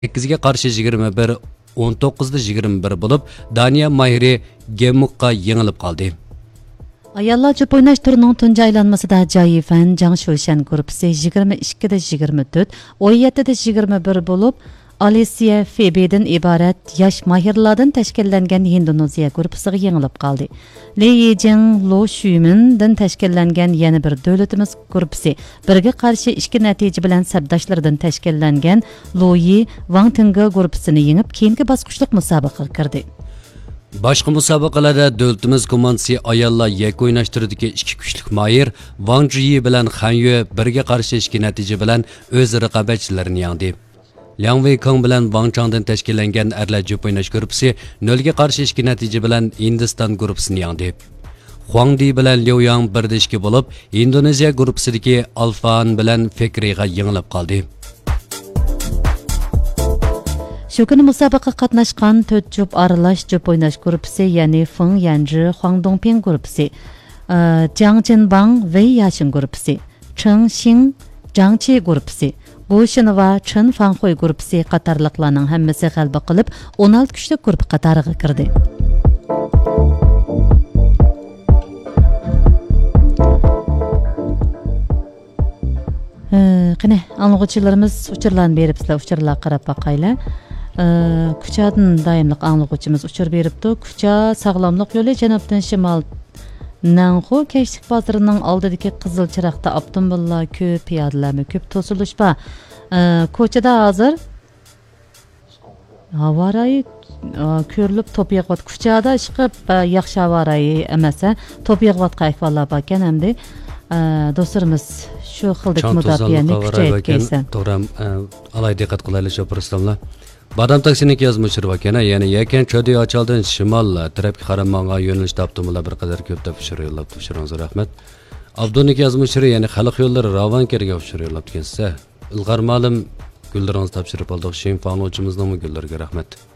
8'ga qarshi 21, 19'da 21 bo'lib, Daniya mahiri Gemukqa yengilib qoldi. Ayollar jup o'ynash turining tunji aylanmasida Jayifan Jang Shushan guruhi 22da 24, 17da 21 bo'lib, Alicia Febe'den ibaret yaş mahirlardan teşkillengen Indoneziya grupusiga yengilib qoldi. Li Yijing Lo Xumindan teşkillengen yana bir davlatimiz grupusi birga qarshi ikki natija bilan sabdashlardan teşkillengen Loyi Wang Tinga grupusini yengib keyingi bosqichlik musobaqaga kirdi. Boshqa musobaqalarda davlatimiz komandasi ayollar yakka o'ynashtiridagi ikki kuchlik mahir Wang Zhiyi bilan Han Yue birga qarshi ikki natija bilan o'z raqobatchilarini yengdi. Liang Weikong bilan Wang Changdan tashkillangan erlar jup o'ynash guruhi 0ga qarshi 2 natija bilan Hindiston guruhisini yengdi. Huang Di bilan Liu Yang 1-2 bo'lib, Indoneziya guruhisidagi Alfan bilan Fikriga yengilib qoldi. Shu kuni musobaqa qatnashgan 4 jup aralash jup o'ynash guruhi, ya'ni Feng Yanzhi, Huang Dongping guruhi, Jiang Jinbang, Wei Yaxin guruhi, Cheng Xing, Zhang Qi guruhi, Gu Shinwa, Chen Fanghui guruhi qatorliqlarning hammasi g'alaba qilib 16 kuchli guruh qatoriga kirdi. Qani, anglag'uvchilarimiz uchurlarni berib, sizlar uchurlar qarab boqaylar. Kuchadan doimliq anglag'uvchimiz uchur beribdi. Kucha sog'lomlik yo'li janubdan shimol Nanxu Kashlik bozorining oldidagi qizil chiroqda avtomobillar ko'p, piyodalar ko'p to'silish bor. Ko'chada hozir avariya ko'rilib to'p yig'ib kuchada chiqib yaxshi avariya emas, to'p yig'ib ahvollar bor ekan hamda do'stlarimiz shu xildek mudofaani kuchaytirgan. To'g'ri, alay diqqat qilaylik sho'piristonlar. Badam taksining yozmishir vakana, ya'ni yakan Chodi Ochaldan shimol tarafga qaramanga yo'nalish avtomobillar bir qadar ko'p deb yo'llab turishingizga rahmat. Abdunik yozmishir, ya'ni xalq yo'llari Ravonkerga yo'llab kelsa, ilg'or ma'lum gullaringizni topshirib oldik. Shin fa'oliyatchimizning gullariga rahmat.